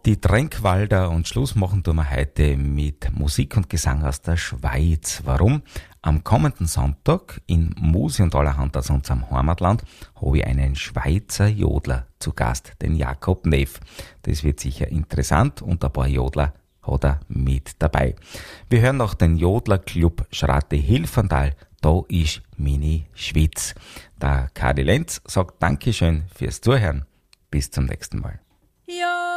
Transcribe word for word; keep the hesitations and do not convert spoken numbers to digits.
Die Tränkwalder und Schluss machen tun wir heute mit Musik und Gesang aus der Schweiz. Warum? Am kommenden Sonntag in Musi und allerhand aus unserem Heimatland habe ich einen Schweizer Jodler zu Gast, den Jakob Neff. Das wird sicher interessant und ein paar Jodler hat er mit dabei. Wir hören noch den Jodlerclub Schrate Hilfental. Da ist Mini Schwitz. Der Kadi Lenz sagt Dankeschön fürs Zuhören. Bis zum nächsten Mal.